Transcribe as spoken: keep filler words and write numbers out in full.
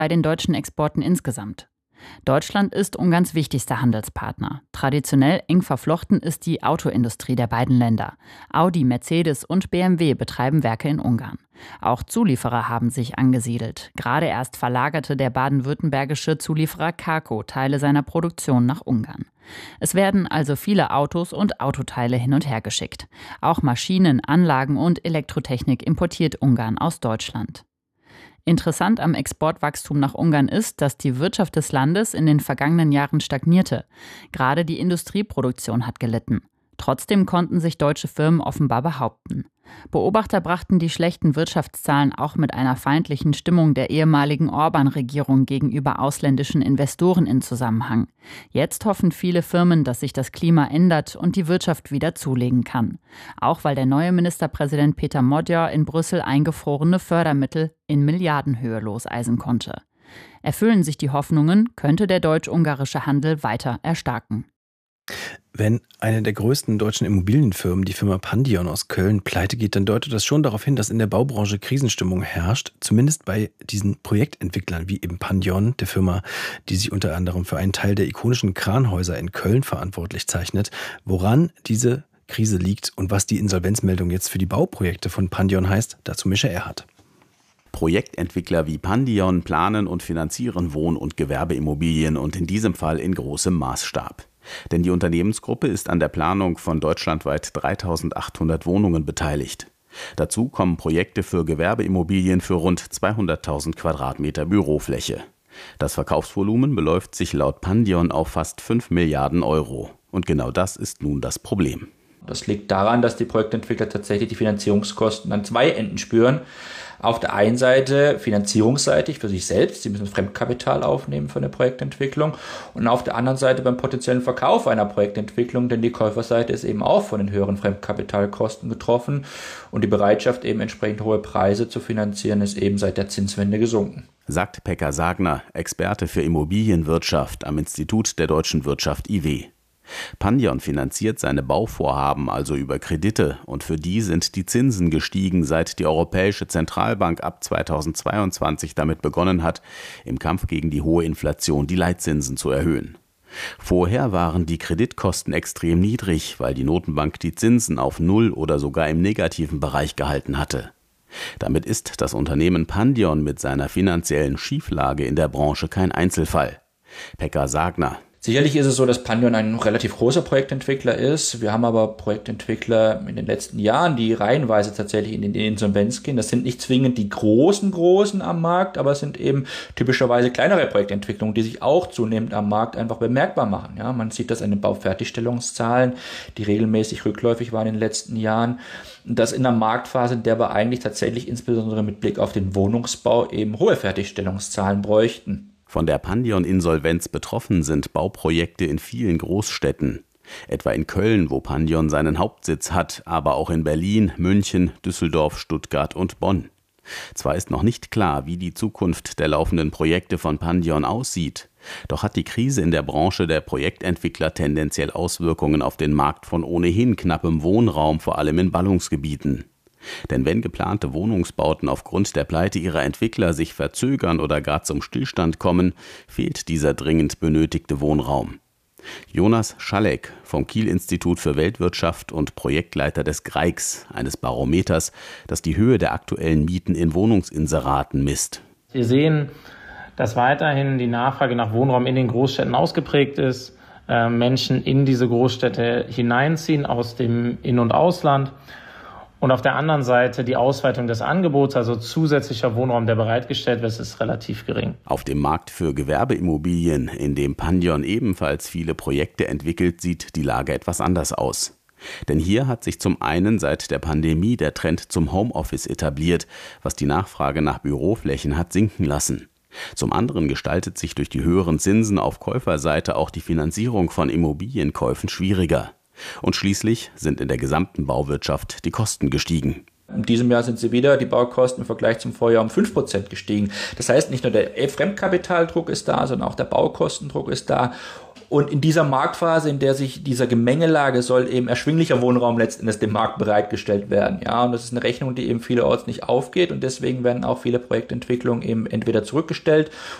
bei den deutschen Exporten insgesamt. Deutschland ist Ungarns wichtigster Handelspartner. Traditionell eng verflochten ist die Autoindustrie der beiden Länder. Audi, Mercedes und B M W betreiben Werke in Ungarn. Auch Zulieferer haben sich angesiedelt. Gerade erst verlagerte der baden-württembergische Zulieferer Carco Teile seiner Produktion nach Ungarn. Es werden also viele Autos und Autoteile hin und her geschickt. Auch Maschinen, Anlagen und Elektrotechnik importiert Ungarn aus Deutschland. Interessant am Exportwachstum nach Ungarn ist, dass die Wirtschaft des Landes in den vergangenen Jahren stagnierte. Gerade die Industrieproduktion hat gelitten. Trotzdem konnten sich deutsche Firmen offenbar behaupten. Beobachter brachten die schlechten Wirtschaftszahlen auch mit einer feindlichen Stimmung der ehemaligen Orban-Regierung gegenüber ausländischen Investoren in Zusammenhang. Jetzt hoffen viele Firmen, dass sich das Klima ändert und die Wirtschaft wieder zulegen kann. Auch weil der neue Ministerpräsident Peter Magyar in Brüssel eingefrorene Fördermittel in Milliardenhöhe loseisen konnte. Erfüllen sich die Hoffnungen, könnte der deutsch-ungarische Handel weiter erstarken. Wenn eine der größten deutschen Immobilienfirmen, die Firma Pandion aus Köln, pleite geht, dann deutet das schon darauf hin, dass in der Baubranche Krisenstimmung herrscht. Zumindest bei diesen Projektentwicklern wie eben Pandion, der Firma, die sich unter anderem für einen Teil der ikonischen Kranhäuser in Köln verantwortlich zeichnet. Woran diese Krise liegt und was die Insolvenzmeldung jetzt für die Bauprojekte von Pandion heißt, dazu Mischa Erhardt. Projektentwickler wie Pandion planen und finanzieren Wohn- und Gewerbeimmobilien und in diesem Fall in großem Maßstab. Denn die Unternehmensgruppe ist an der Planung von deutschlandweit dreitausendachthundert Wohnungen beteiligt. Dazu kommen Projekte für Gewerbeimmobilien für rund zweihunderttausend Quadratmeter Bürofläche. Das Verkaufsvolumen beläuft sich laut Pandion auf fast fünf Milliarden Euro. Und genau das ist nun das Problem. Das liegt daran, dass die Projektentwickler tatsächlich die Finanzierungskosten an zwei Enden spüren. Auf der einen Seite finanzierungsseitig für sich selbst, sie müssen Fremdkapital aufnehmen für eine Projektentwicklung, und auf der anderen Seite beim potenziellen Verkauf einer Projektentwicklung, denn die Käuferseite ist eben auch von den höheren Fremdkapitalkosten getroffen und die Bereitschaft, eben entsprechend hohe Preise zu finanzieren, ist eben seit der Zinswende gesunken. Sagt Pekka Sagner, Experte für Immobilienwirtschaft am Institut der deutschen Wirtschaft I W. Pandion finanziert seine Bauvorhaben also über Kredite und für die sind die Zinsen gestiegen, seit die Europäische Zentralbank ab zweitausendzweiundzwanzig damit begonnen hat, im Kampf gegen die hohe Inflation die Leitzinsen zu erhöhen. Vorher waren die Kreditkosten extrem niedrig, weil die Notenbank die Zinsen auf Null oder sogar im negativen Bereich gehalten hatte. Damit ist das Unternehmen Pandion mit seiner finanziellen Schieflage in der Branche kein Einzelfall. Pekka Sagner: Sicherlich ist es so, dass Pandion ein relativ großer Projektentwickler ist. Wir haben aber Projektentwickler in den letzten Jahren, die reihenweise tatsächlich in die Insolvenz gehen. Das sind nicht zwingend die großen Großen am Markt, aber es sind eben typischerweise kleinere Projektentwicklungen, die sich auch zunehmend am Markt einfach bemerkbar machen. Ja, man sieht das an den Baufertigstellungszahlen, die regelmäßig rückläufig waren in den letzten Jahren. Das in einer Marktphase, in der wir eigentlich tatsächlich insbesondere mit Blick auf den Wohnungsbau eben hohe Fertigstellungszahlen bräuchten. Von der Pandion-Insolvenz betroffen sind Bauprojekte in vielen Großstädten. Etwa in Köln, wo Pandion seinen Hauptsitz hat, aber auch in Berlin, München, Düsseldorf, Stuttgart und Bonn. Zwar ist noch nicht klar, wie die Zukunft der laufenden Projekte von Pandion aussieht, doch hat die Krise in der Branche der Projektentwickler tendenziell Auswirkungen auf den Markt von ohnehin knappem Wohnraum, vor allem in Ballungsgebieten. Denn wenn geplante Wohnungsbauten aufgrund der Pleite ihrer Entwickler sich verzögern oder gar zum Stillstand kommen, fehlt dieser dringend benötigte Wohnraum. Jonas Schalek vom Kiel-Institut für Weltwirtschaft und Projektleiter des G R E I X, eines Barometers, das die Höhe der aktuellen Mieten in Wohnungsinseraten misst. Wir sehen, dass weiterhin die Nachfrage nach Wohnraum in den Großstädten ausgeprägt ist, äh, Menschen in diese Großstädte hineinziehen aus dem In- und Ausland. Und auf der anderen Seite die Ausweitung des Angebots, also zusätzlicher Wohnraum, der bereitgestellt wird, ist relativ gering. Auf dem Markt für Gewerbeimmobilien, in dem Pandion ebenfalls viele Projekte entwickelt, sieht die Lage etwas anders aus. Denn hier hat sich zum einen seit der Pandemie der Trend zum Homeoffice etabliert, was die Nachfrage nach Büroflächen hat sinken lassen. Zum anderen gestaltet sich durch die höheren Zinsen auf Käuferseite auch die Finanzierung von Immobilienkäufen schwieriger. Und schließlich sind in der gesamten Bauwirtschaft die Kosten gestiegen. In diesem Jahr sind sie wieder, die Baukosten im Vergleich zum Vorjahr um fünf Prozent gestiegen. Das heißt, nicht nur der Fremdkapitaldruck ist da, sondern auch der Baukostendruck ist da. Und in dieser Marktphase, in der sich dieser Gemengelage soll eben erschwinglicher Wohnraum letztendlich dem Markt bereitgestellt werden. Ja, und das ist eine Rechnung, die eben vielerorts nicht aufgeht und deswegen werden auch viele Projektentwicklungen eben entweder zurückgestellt